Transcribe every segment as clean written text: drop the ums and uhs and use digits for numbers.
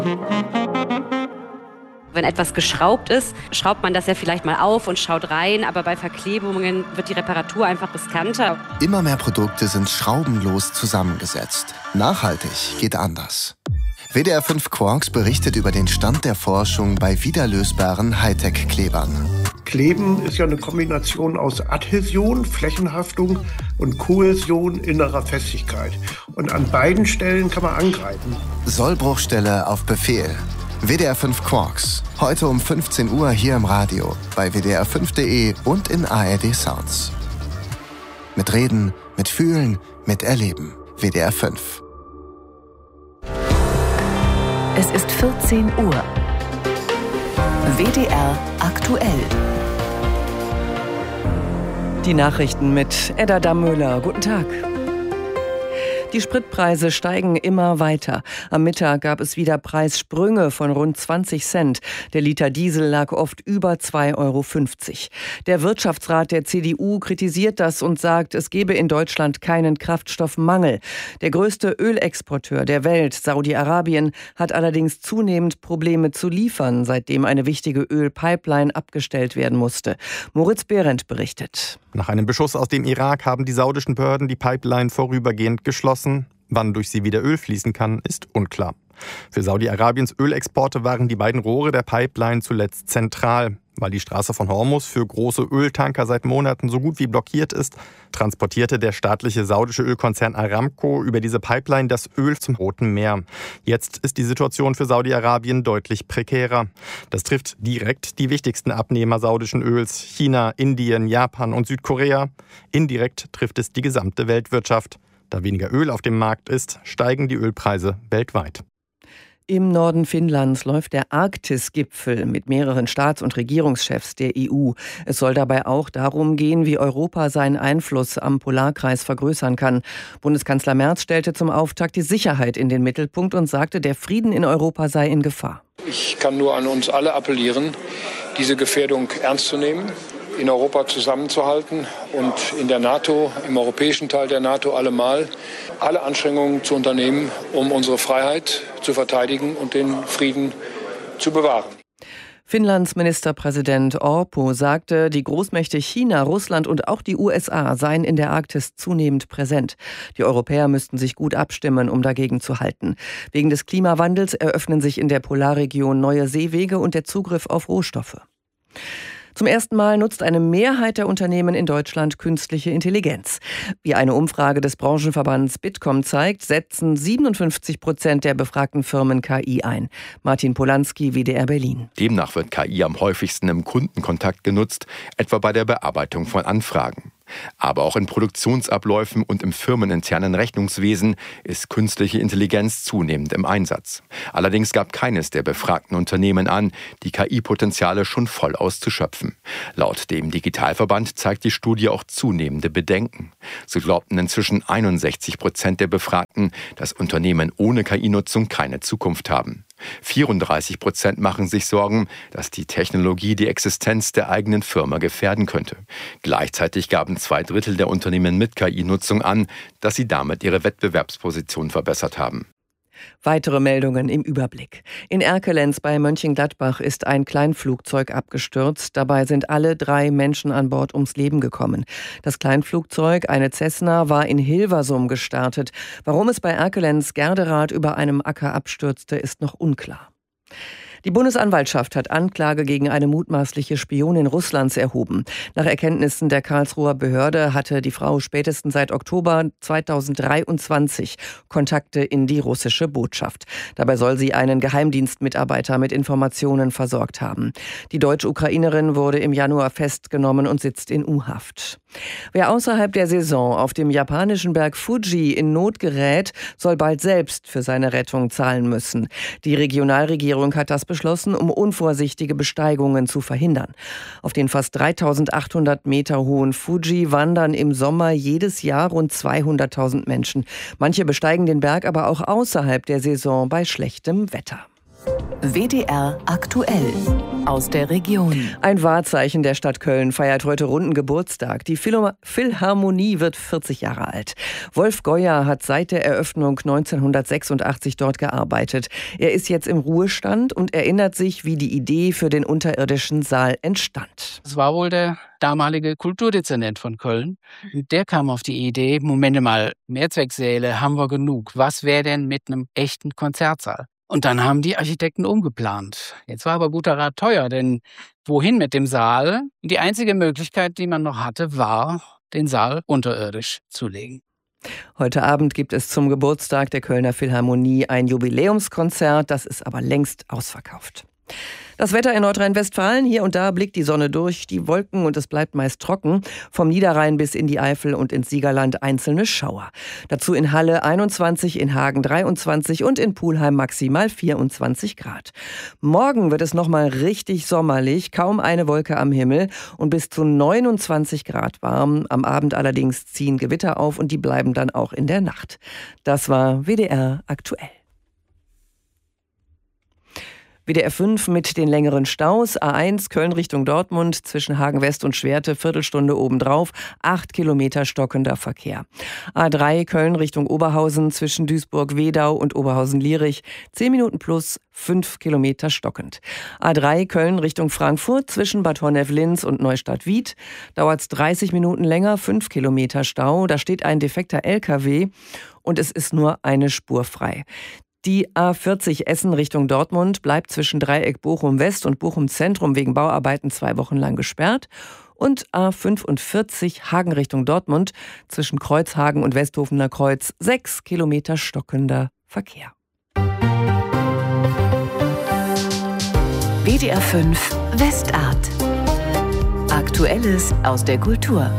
Wenn etwas geschraubt ist, schraubt man das ja vielleicht mal auf und schaut rein, aber bei Verklebungen wird die Reparatur einfach riskanter. Immer mehr Produkte sind schraubenlos zusammengesetzt. Nachhaltig geht anders. WDR 5 Quarks berichtet über den Stand der Forschung bei wiederlösbaren Hightech-Klebern. Kleben ist ja eine Kombination aus Adhäsion, Flächenhaftung und Kohäsion, innerer Festigkeit. Und an beiden Stellen kann man angreifen. Sollbruchstelle auf Befehl. WDR 5 Quarks. Heute um 15 Uhr hier im Radio, bei wdr5.de und in ARD Sounds. Mit Reden, mit Fühlen, mit Erleben. WDR 5. Es ist 14 Uhr. WDR aktuell. Die Nachrichten mit Edda Dammöller. Guten Tag. Die Spritpreise steigen immer weiter. Am Mittag gab es wieder Preissprünge von rund 20 Cent. Der Liter Diesel lag oft über 2,50 €. Der Wirtschaftsrat der CDU kritisiert das und sagt, es gebe in Deutschland keinen Kraftstoffmangel. Der größte Ölexporteur der Welt, Saudi-Arabien, hat allerdings zunehmend Probleme zu liefern, seitdem eine wichtige Ölpipeline abgestellt werden musste. Moritz Behrendt berichtet. Nach einem Beschuss aus dem Irak haben die saudischen Behörden die Pipeline vorübergehend geschlossen. Wann durch sie wieder Öl fließen kann, ist unklar. Für Saudi-Arabiens Ölexporte waren die beiden Rohre der Pipeline zuletzt zentral. Weil die Straße von Hormuz für große Öltanker seit Monaten so gut wie blockiert ist, transportierte der staatliche saudische Ölkonzern Aramco über diese Pipeline das Öl zum Roten Meer. Jetzt ist die Situation für Saudi-Arabien deutlich prekärer. Das trifft direkt die wichtigsten Abnehmer saudischen Öls: China, Indien, Japan und Südkorea. Indirekt trifft es die gesamte Weltwirtschaft. Da weniger Öl auf dem Markt ist, steigen die Ölpreise weltweit. Im Norden Finnlands läuft der Arktis-Gipfel mit mehreren Staats- und Regierungschefs der EU. Es soll dabei auch darum gehen, wie Europa seinen Einfluss am Polarkreis vergrößern kann. Bundeskanzler Merz stellte zum Auftakt die Sicherheit in den Mittelpunkt und sagte, der Frieden in Europa sei in Gefahr. Ich kann nur an uns alle appellieren, diese Gefährdung ernst zu nehmen, in Europa zusammenzuhalten und in der NATO, im europäischen Teil der NATO allemal, alle Anstrengungen zu unternehmen, um unsere Freiheit zu verteidigen und den Frieden zu bewahren. Finnlands Ministerpräsident Orpo sagte, die Großmächte China, Russland und auch die USA seien in der Arktis zunehmend präsent. Die Europäer müssten sich gut abstimmen, um dagegen zu halten. Wegen des Klimawandels eröffnen sich in der Polarregion neue Seewege und der Zugriff auf Rohstoffe. Zum ersten Mal nutzt eine Mehrheit der Unternehmen in Deutschland künstliche Intelligenz. Wie eine Umfrage des Branchenverbands Bitkom zeigt, setzen 57% der befragten Firmen KI ein. Martin Polanski, WDR Berlin. Demnach wird KI am häufigsten im Kundenkontakt genutzt, etwa bei der Bearbeitung von Anfragen. Aber auch in Produktionsabläufen und im firmeninternen Rechnungswesen ist künstliche Intelligenz zunehmend im Einsatz. Allerdings gab keines der befragten Unternehmen an, die KI-Potenziale schon voll auszuschöpfen. Laut dem Digitalverband zeigt die Studie auch zunehmende Bedenken. So glaubten inzwischen 61% der Befragten, dass Unternehmen ohne KI-Nutzung keine Zukunft haben. 34% machen sich Sorgen, dass die Technologie die Existenz der eigenen Firma gefährden könnte. Gleichzeitig gaben 2/3 der Unternehmen mit KI-Nutzung an, dass sie damit ihre Wettbewerbsposition verbessert haben. Weitere Meldungen im Überblick. In Erkelenz bei Mönchengladbach ist ein Kleinflugzeug abgestürzt. Dabei sind alle 3 Menschen an Bord ums Leben gekommen. Das Kleinflugzeug, eine Cessna, war in Hilversum gestartet. Warum es bei Erkelenz-Gerderath über einem Acker abstürzte, ist noch unklar. Die Bundesanwaltschaft hat Anklage gegen eine mutmaßliche Spionin Russlands erhoben. Nach Erkenntnissen der Karlsruher Behörde hatte die Frau spätestens seit Oktober 2023 Kontakte in die russische Botschaft. Dabei soll sie einen Geheimdienstmitarbeiter mit Informationen versorgt haben. Die Deutsch-Ukrainerin wurde im Januar festgenommen und sitzt in U-Haft. Wer außerhalb der Saison auf dem japanischen Berg Fuji in Not gerät, soll bald selbst für seine Rettung zahlen müssen. Die Regionalregierung hat das beschlossen, um unvorsichtige Besteigungen zu verhindern. Auf den fast 3.800 Meter hohen Fuji wandern im Sommer jedes Jahr rund 200.000 Menschen. Manche besteigen den Berg aber auch außerhalb der Saison bei schlechtem Wetter. WDR aktuell. aus der Region. Ein Wahrzeichen der Stadt Köln feiert heute runden Geburtstag. Die Philharmonie wird 40 Jahre alt. Wolf Goyer hat seit der Eröffnung 1986 dort gearbeitet. Er ist jetzt im Ruhestand und erinnert sich, wie die Idee für den unterirdischen Saal entstand. Es war wohl der damalige Kulturdezernent von Köln. Der kam auf die Idee, Moment mal, Mehrzwecksäle haben wir genug. Was wäre denn mit einem echten Konzertsaal? Und dann haben die Architekten umgeplant. Jetzt war aber guter Rat teuer, denn wohin mit dem Saal? Die einzige Möglichkeit, die man noch hatte, war, den Saal unterirdisch zu legen. Heute Abend gibt es zum Geburtstag der Kölner Philharmonie ein Jubiläumskonzert, das ist aber längst ausverkauft. Das Wetter in Nordrhein-Westfalen, hier und da blickt die Sonne durch die Wolken und es bleibt meist trocken. Vom Niederrhein bis in die Eifel und ins Siegerland einzelne Schauer. Dazu in Halle 21, in Hagen 23 und in Pulheim maximal 24 Grad. Morgen wird es nochmal richtig sommerlich, kaum eine Wolke am Himmel und bis zu 29 Grad warm. Am Abend allerdings ziehen Gewitter auf und die bleiben dann auch in der Nacht. Das war WDR aktuell. WDR 5 mit den längeren Staus. A1 Köln Richtung Dortmund zwischen Hagen-West und Schwerte, Viertelstunde obendrauf, 8 Kilometer stockender Verkehr. A3 Köln Richtung Oberhausen zwischen Duisburg-Wedau und Oberhausen-Lierich, 10 Minuten plus, 5 Kilometer stockend. A3 Köln Richtung Frankfurt zwischen Bad Honnef-Linz und Neustadt-Wied, dauert es 30 Minuten länger, 5 Kilometer Stau. Da steht ein defekter LKW und es ist nur eine Spur frei. Die A40 Essen Richtung Dortmund bleibt zwischen Dreieck Bochum West und Bochum Zentrum wegen Bauarbeiten 2 Wochen lang gesperrt. Und A45 Hagen Richtung Dortmund zwischen Kreuzhagen und Westhofener Kreuz 6 Kilometer stockender Verkehr. WDR 5 Westart. Aktuelles aus der Kultur.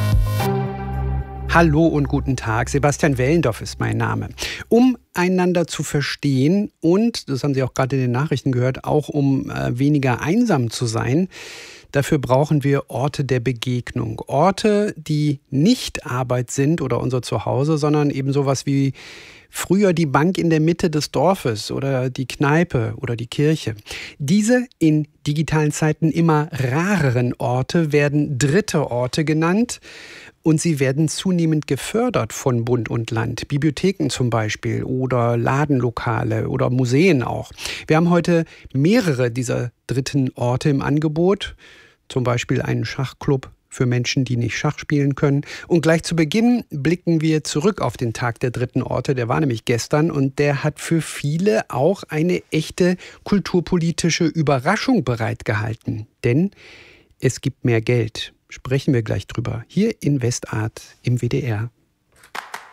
Hallo und guten Tag, Sebastian Wellendorf ist mein Name. Um einander zu verstehen und, das haben Sie auch gerade in den Nachrichten gehört, auch um weniger einsam zu sein, dafür brauchen wir Orte der Begegnung. Orte, die nicht Arbeit sind oder unser Zuhause, sondern eben sowas wie früher die Bank in der Mitte des Dorfes oder die Kneipe oder die Kirche. Diese in digitalen Zeiten immer rareren Orte werden dritte Orte genannt. Und sie werden zunehmend gefördert von Bund und Land. Bibliotheken zum Beispiel oder Ladenlokale oder Museen auch. Wir haben heute mehrere dieser dritten Orte im Angebot. Zum Beispiel einen Schachclub für Menschen, die nicht Schach spielen können. Und gleich zu Beginn blicken wir zurück auf den Tag der dritten Orte. Der war nämlich gestern und der hat für viele auch eine echte kulturpolitische Überraschung bereitgehalten. Denn es gibt mehr Geld. Sprechen wir gleich drüber. Hier in Westart im WDR.